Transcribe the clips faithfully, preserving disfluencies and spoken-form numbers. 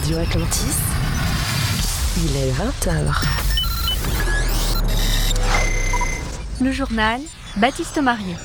Radio Atlantis, il est vingt heures. Le journal, Baptiste Marier.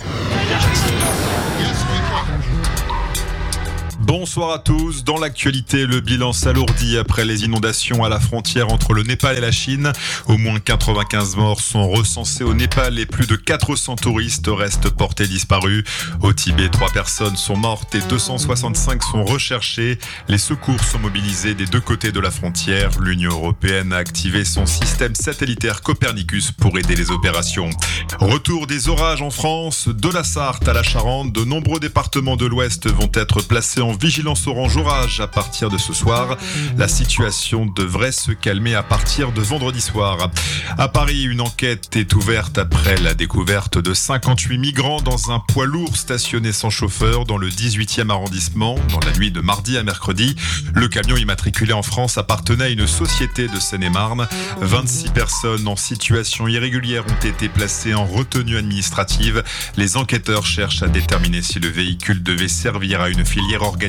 Bonsoir à tous. Dans l'actualité, le bilan s'alourdit après les inondations à la frontière entre le Népal et la Chine. Au moins quatre-vingt-quinze morts sont recensés au Népal et plus de quatre cents touristes restent portés disparus. Au Tibet, trois personnes sont mortes et deux cent soixante-cinq sont recherchées. Les secours sont mobilisés des deux côtés de la frontière. L'Union européenne a activé son système satellitaire Copernicus pour aider les opérations. Retour des orages en France. De la Sarthe à la Charente, de nombreux départements de l'Ouest vont être placés en vigilance orange orage à partir de ce soir. La situation devrait se calmer à partir de vendredi soir. À Paris, une enquête est ouverte après la découverte de cinquante-huit migrants dans un poids lourd stationné sans chauffeur dans le dix-huitième arrondissement dans la nuit de mardi à mercredi. Le camion immatriculé en France appartenait à une société de Seine-et-Marne. vingt-six personnes en situation irrégulière ont été placées en retenue administrative. Les enquêteurs cherchent à déterminer si le véhicule devait servir à une filière organisée.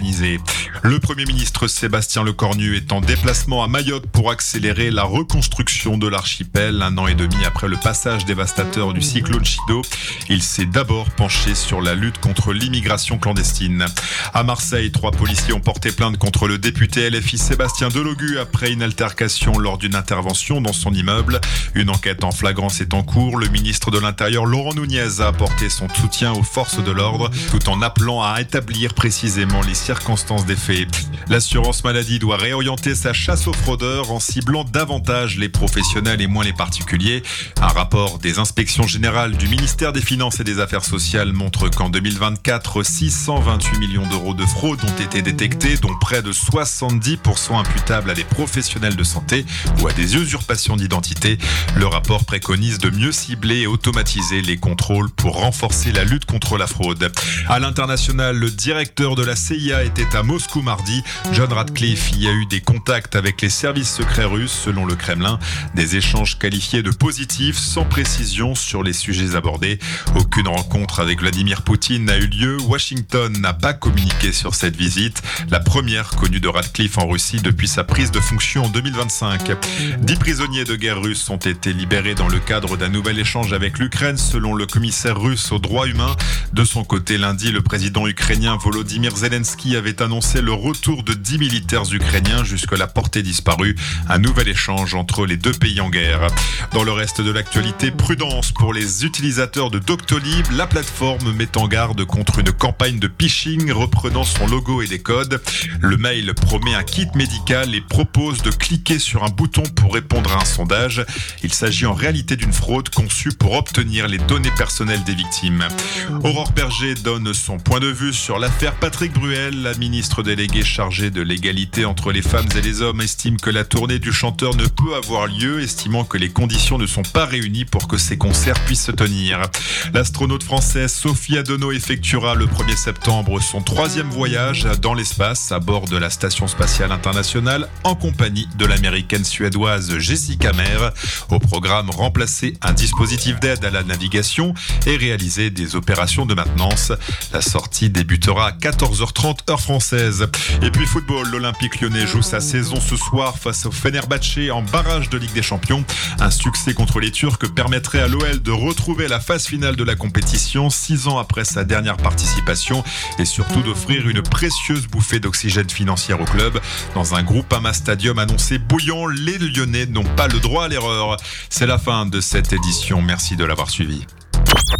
Le Premier ministre Sébastien Lecornu est en déplacement à Mayotte pour accélérer la reconstruction de l'archipel un an et demi après le passage dévastateur du cyclone Chido. Il s'est d'abord penché sur la lutte contre l'immigration clandestine. À Marseille, trois policiers ont porté plainte contre le député L F I Sébastien Delogu après une altercation lors d'une intervention dans son immeuble. Une enquête en flagrance est en cours. Le ministre de l'Intérieur Laurent Nunez a apporté son soutien aux forces de l'ordre tout en appelant à établir précisément les circonstances des faits. L'assurance maladie doit réorienter sa chasse aux fraudeurs en ciblant davantage les professionnels et moins les particuliers. Un rapport des inspections générales du ministère des Finances et des Affaires sociales montre qu'en deux mille vingt-quatre, six cent vingt-huit millions d'euros de fraude ont été détectés, dont près de soixante-dix pour cent imputables à des professionnels de santé ou à des usurpations d'identité. Le rapport préconise de mieux cibler et automatiser les contrôles pour renforcer la lutte contre la fraude. À l'international, le directeur de la C I A était à Moscou mardi. John Ratcliffe y a eu des contacts avec les services secrets russes, selon le Kremlin. Des échanges qualifiés de positifs, sans précision sur les sujets abordés. Aucune rencontre avec Vladimir Poutine n'a eu lieu. Washington n'a pas communiqué sur cette visite, la première connue de Ratcliffe en Russie depuis sa prise de fonction en deux mille vingt-cinq. Dix prisonniers de guerre russes ont été libérés dans le cadre d'un nouvel échange avec l'Ukraine, selon le commissaire russe aux droits humains. De son côté, lundi, le président ukrainien Volodymyr Zelensky avait annoncé le retour de dix militaires ukrainiens jusque-là portés disparus. Un nouvel échange entre les deux pays en guerre. Dans le reste de l'actualité, prudence pour les utilisateurs de Doctolib. La plateforme met en garde contre une campagne de phishing reprenant son logo et des codes. Le mail promet un kit médical et propose de cliquer sur un bouton pour répondre à un sondage. Il s'agit en réalité d'une fraude conçue pour obtenir les données personnelles des victimes. Aurore Berger donne son point de vue sur l'affaire Patrick Bruel. La ministre déléguée chargée de l'égalité entre les femmes et les hommes estime que la tournée du chanteur ne peut avoir lieu, estimant que les conditions ne sont pas réunies pour que ces concerts puissent se tenir. L'astronaute française Sophie Adenau effectuera le premier septembre son troisième voyage dans l'espace à bord de la Station spatiale internationale en compagnie de l'américaine suédoise Jessica Meir. Au programme, remplacer un dispositif d'aide à la navigation et réaliser des opérations de maintenance. La sortie débutera à quatorze heures trente heure française. Et puis football, l'Olympique Lyonnais joue sa saison ce soir face au Fenerbahçe en barrage de Ligue des Champions. Un succès contre les Turcs permettrait à l'O L de retrouver la phase finale de la compétition six ans après sa dernière participation et surtout d'offrir une précieuse bouffée d'oxygène financière au club. Dans un Groupama Stadium annoncé bouillant, les Lyonnais n'ont pas le droit à l'erreur. C'est la fin de cette édition. Merci de l'avoir suivi.